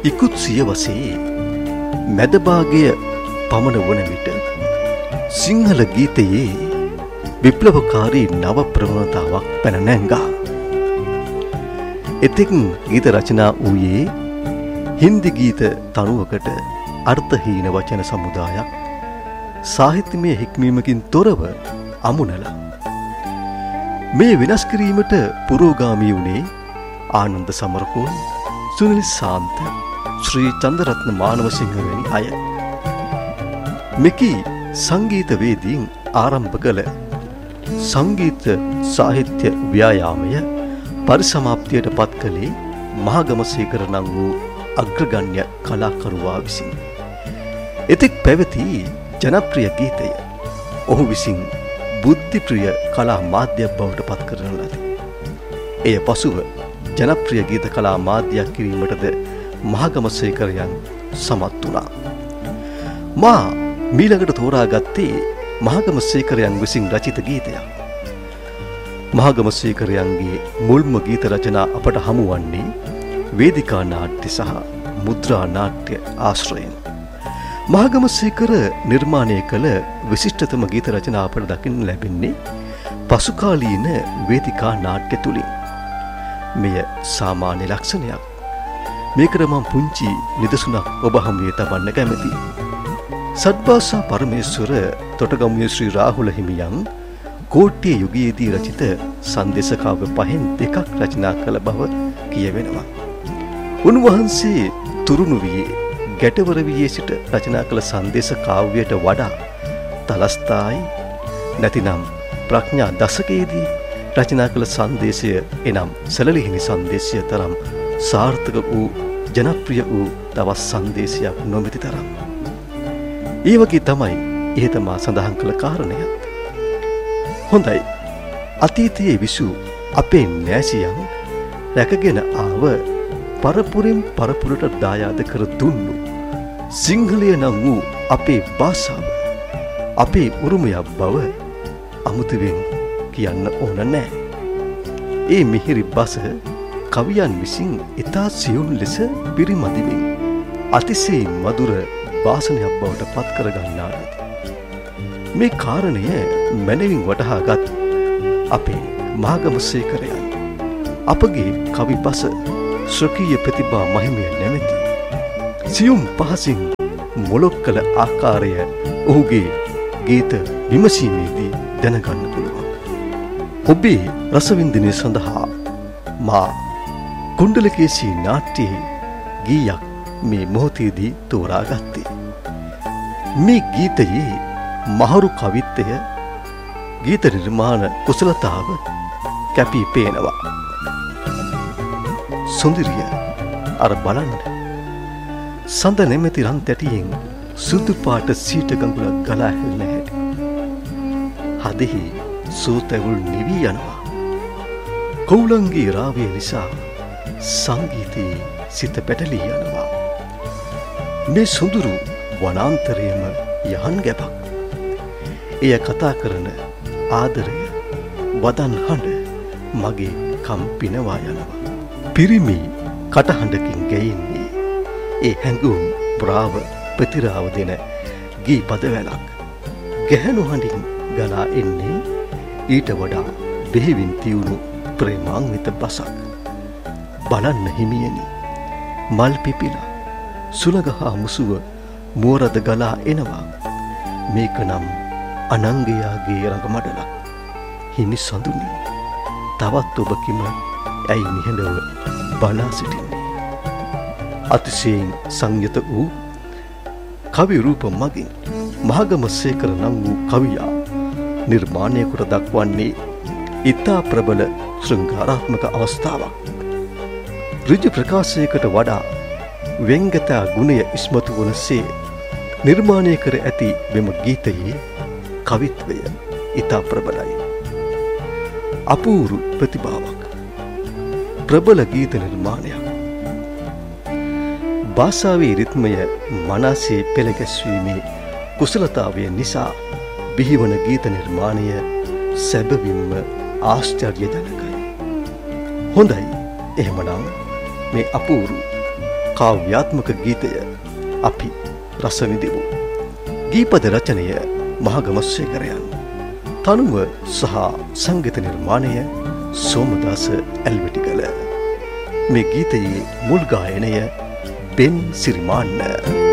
ඉකුත් සියවසේ මැදභාගය පමණ වන විට සිංහල ගීතයේ විප්ලවකාරී නව ප්‍රවණතාවක් පැන නැංගා. එතෙක් ගීත රචනා වූයේ හින්දි ගීත තනුවකට අර්ථහීන වචන සමුදායක් සාහිත්‍යමය හික්මීමකින් තොරව අමුණලා. මේ වෙනස් කිරීමට පුරෝගාමී වුණේ ආනන්ද සමරකෝන්, සුනිල් සාන්ත, ශ්‍රී චන්දරත්න මානවසිංහ වැනි අය. මෙකී සංගීතවේදීන් ආරම්භ කළ සංගීත සාහිත්‍ය ව්‍යායාමය පරිසමාප්තියට පත් කළේ මහගමසේකර නම් වූ අග්‍රගණ්‍ය කලාකරුවා විසින්. එතෙක් පැවති ජනප්‍රිය ගීතය ඔහු විසින් බුද්ධිප්‍රිය කලා මාධ්‍යයක් බවට පත් කරන ලදී. එය පසුව ජනප්‍රිය ගීත කලා මාධ්‍යයක් කිරීමටද මහගමසේකරයන් සමත් වුණා. මා මීළඟට තෝරාගත්තේ මහගමසේකරයන් විසින් රචිත ගීතයක්. මහගමසේකරයන්ගේ මුල්ම ගීත රචනා අපට හමුවන්නේ වේදිකා නාට්‍ය සහ මුද්‍රා නාට්‍ය ආශ්‍රයෙන්. මහගමසේකර නිර්මාණය කළ විශිෂ්ටතම ගීත රචනා අපට දකින්න ලැබෙන්නේ පසුකාලීන වේදිකා නාට්‍ය තුලින්. මෙය සාමාන්‍ය ලක්ෂණයක්. මේකට මම පුංචි නිදසුනක් ඔබ හමුවේ තබන්න කැමැතියි. සත්භාෂා පරමේශ්වර තොටගමුවේ ශ්‍රී රාහුල හිමියන් කෝට්ටිය යුගයේදී රචිත සංදේශ කාව්‍ය පහෙන් දෙකක් රචනා කළ බව කියවෙනවා. උන්වහන්සේ තුරුණු වියේ ගැටවර වියේ සිට රචනා කළ සංදේශ කාව්‍යයට වඩා තලස්ථායි නැතිනම් ප්‍රඥා දශකයේදී රචනා කළ සංදේශය එනම් සැලලිහිණි සංදේශය තරම් සාර්ථක වූ ජනප්‍රිය වූ තවත් සංදේශයක් නොමැති තරම්. ඒ වගේ තමයි ඉහත මා සඳහන් කළ කාරණයත්. හොඳයි, අතීතයේ විසූ අපේ නෑසියන් රැකගෙන ආව පරපුරෙන් පරපුරට දායාද කර දුන්නු සිංහලය නම් වූ අපේ භාෂාව අපේ උරුමයක් බව අමුතුවෙන් කියන්න ඕන නෑ. ඒ මිහිරි බස කවියන් විසින් ඉතා සියුම් ලෙස පිරිමදිමින් අතිශයින් මధుර වාසනයක් බවට පත් කර ගන්නා ලදී. මේ කාරණය මැනවින් වටහාගත් අපේ මහගමසේකරයන් අපගේ කවි බස ශ්‍රකීය ප්‍රතිභා මහිමය නැමැති සියුම් පහසින් මොලොක් කළ ආකාරය ඔහුගේ ගීත විමසීමේදී දැනගන්න පුළුවන්. ඔබේ රසවින්දනය සඳහා මා කුණ්ඩලකේසී නාට්‍යයේ ගීයක් මේ මොහොතේදී තෝරාගත්තේ. මේ ගීතයේ මහරු කවිත්වය ගීත නිර්මාණ කුසලතාව කැපී පේනවා. සොඳිරිය අර බලන්න සඳ නැමැති රන් තැටියෙන් සුදු පාට සීට ගඟුලක් ගලා හැලෙන හැටි. හදෙහි සූතැවුල් නිවී යනවා. කවුලන්ගේ රාවය නිසා සංගීතයේ සිත පැටලී යනවා. මේ සොඳුරු වනාන්තරයේම යහන් ගැබක්. එය කතා කරන ආදරය වදන් හඬ මගේ කම් පිනවා යනවා. පිරිමි කටහඬකින් ගැයෙන්නේ ඒ හැඟුම් ප්‍රාව ප්‍රතිරාව දෙන ගී පදවැලක්. ගැහැණු හඬින් ගලා එන්නේ ඊට වඩා බෙහෙවින් තියුණු ප්‍රේමාන්විත බසක්. බලන්න හිමියනි, මල් පිපිලා සුලගහා මුසුව මුවරද ගලා එනවා. මේක නම් අනංගයාගේ රඟමඩලක්. හිමි සඳුනි, තවත් ඔබ කිම ඇයි නිහඬව බලා සිටින්නේ? අතිශයින් සංයත වූ කවි රූප මගින් මහගමසේකර නම් වූ කවියා නිර්මාණය කොට දක්වන්නේ ඉතා ප්‍රබල ශෘංගාරාත්මක අවස්ථාවක්. ඍජු ප්‍රකාශයකට වඩා වෙන්ගතා ගුණය ඉස්මතු වනසේ නිර්මාණය කර ඇති මෙම ගීතයේ කවිත්වය ඉතා ප්‍රබලයි. අපූරු ප්‍රතිභාවක්, ප්‍රබල ගීත නිර්මාණයක්. භාෂාවේ රිද්මය මනසේ පෙළගැස්වීමේ කුසලතාවය නිසා බිහිවන ගීත නිර්මාණය සැබවින්ම ආශ්චර්යජනකයි. හොඳයි, එහෙමනම් මේ අපූරු කාව්‍යාත්මක ගීතය අපි රස විඳිමු. ගීපද රචනය මහගමස්සේකරයන්. තනුව සහ සංගීත නිර්මාණය සෝමදාස ඇල්විටිකල. මේ ගීතයේ මුල් ගායනය බෙන් සිරිමාන්න.